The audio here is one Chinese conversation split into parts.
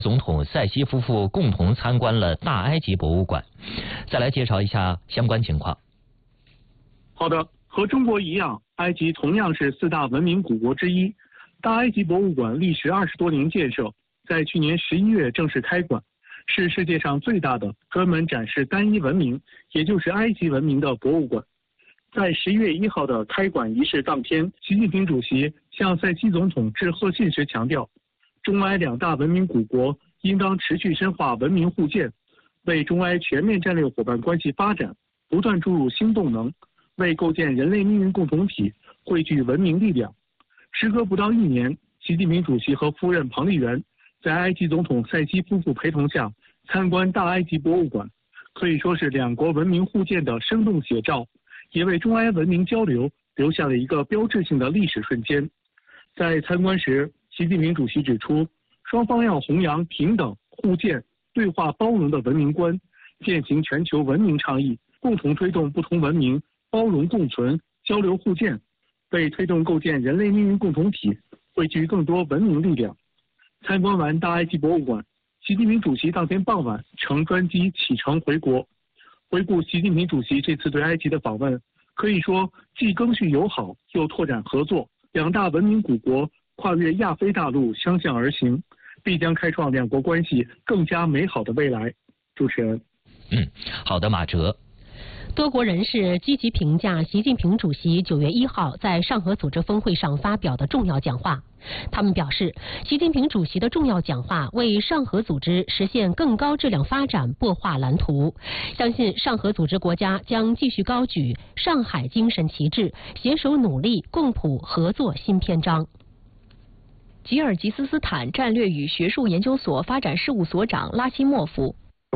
总统塞西夫妇共同参观了大埃及博物馆。再来介绍一下相关情况。 好的，和中国一样，埃及同样是4大文明古国之一。大埃及博物馆历时20多年建设，在去年11月正式开馆，是世界上最大的专门展示单一文明，也就是埃及文明的博物馆。在11月1号的开馆仪式当天，习近平主席向塞西总统致贺信时强调，中埃2大文明古国应当持续深化文明互鉴，为中埃全面战略伙伴关系发展不断注入新动能，为构建人类命运共同体汇聚文明力量。时隔不到1年，习近平主席和夫人庞丽媛在埃及总统塞西夫妇陪同下参观大埃及博物馆，可以说是2国文明互鉴的生动写照，也为中埃文明交流留下了一个标志性的历史瞬间。在参观时，习近平主席指出，双方要弘扬平等、互鉴、对话包容的文明观，践行全球文明倡议，共同推动不同文明包容共存、交流互鉴，为推动构建人类命运共同体汇聚更多文明力量。参观完大埃及博物馆，习近平主席当天傍晚乘专机启程回国。回顾习近平主席这次对埃及的访问，可以说既更续友好，又拓展合作，2大文明古国跨越亚非大陆相向而行，必将开创2国关系更加美好的未来。主持人。 好的，马哲。 多国人士积极评价习近平主席9月1号在上合组织峰会上发表的重要讲话。他们表示，习近平主席的重要讲话为上合组织实现更高质量发展擘画蓝图，相信上合组织国家将继续高举上海精神旗帜，携手努力，共谱合作新篇章。 吉尔吉斯斯坦战略与学术研究所发展事务所长拉希莫夫。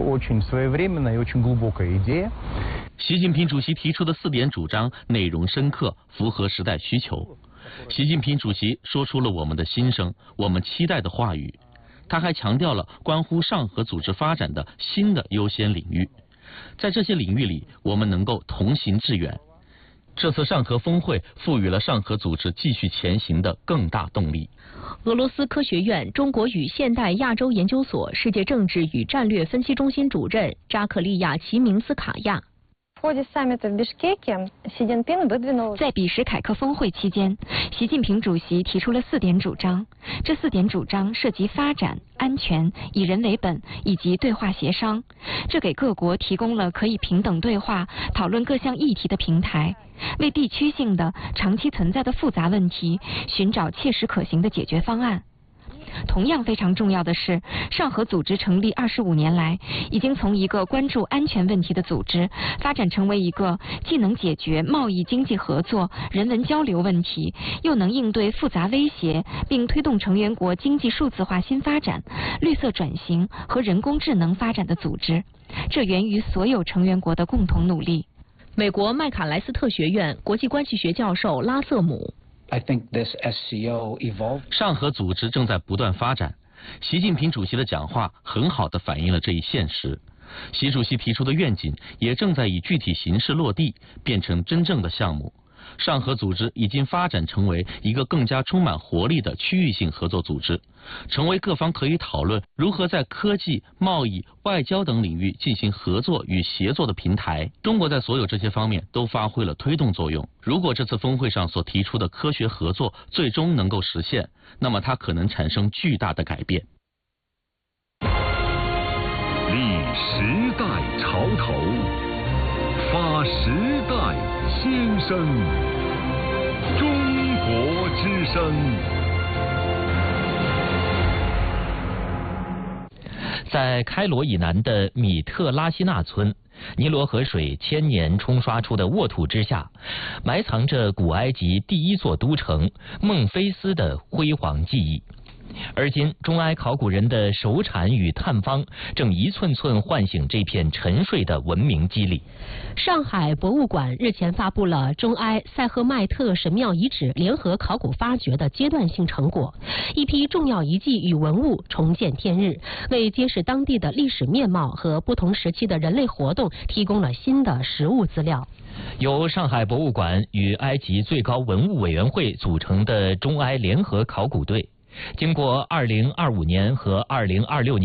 习近平主席提出的4点主张内容深刻，符合时代需求。习近平主席说出了我们的心声，我们期待的话语。他还强调了关乎上合组织发展的新的优先领域，在这些领域里，我们能够同行致远。这次上合峰会赋予了上合组织继续前行的更大动力。 俄罗斯科学院中国与现代亚洲研究所世界政治与战略分析中心主任扎克利亚·齐明斯卡亚。 在比什凯克峰会期间，习近平主席提出了4点主张。这4点主张涉及发展、安全、以人为本以及对话协商，这给各国提供了可以平等对话、讨论各项议题的平台，为地区性的、长期存在的复杂问题寻找切实可行的解决方案。同样非常重要的是，上合组织成立25年来，已经从一个关注安全问题的组织，发展成为一个既能解决贸易经济合作、人文交流问题，又能应对复杂威胁，并推动成员国经济数字化新发展、绿色转型和人工智能发展的组织。这源于所有成员国的共同努力。 美国麦卡莱斯特学院国际关系学教授拉瑟姆。 上合组织正在不断发展，习近平主席的讲话很好地反映了这一现实。习主席提出的愿景也正在以具体形式落地，变成真正的项目。上合组织已经发展成为一个更加充满活力的区域性合作组织，成为各方可以讨论如何在科技、贸易、外交等领域进行合作与协作的平台。中国在所有这些方面都发挥了推动作用。如果这次峰会上所提出的科学合作最终能够实现，那么它可能产生巨大的改变。 立时代潮头，发时代先声，中国之声。 在开罗以南的米特拉西纳村，尼罗河水千年冲刷出的沃土之下，埋藏着古埃及第1座都城孟菲斯的辉煌记忆。而今，中埃考古人的手铲与探方正一寸寸唤醒这片沉睡的文明肌理。 上海博物馆日前发布了中埃塞赫迈特神庙遗址联合考古发掘的阶段性成果，一批重要遗迹与文物重见天日，为揭示当地的历史面貌和不同时期的人类活动提供了新的实物资料。 由上海博物馆与埃及最高文物委员会组成的中埃联合考古队， 经过2025年和2026年